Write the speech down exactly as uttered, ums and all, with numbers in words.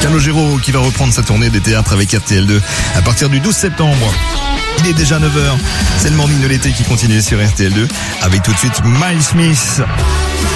Calogero qui va reprendre sa tournée des théâtres avec R T L deux à partir du douze septembre. Il est déjà neuf heures. C'est le morning de l'été qui continue sur R T L deux avec tout de suite Miles Smith.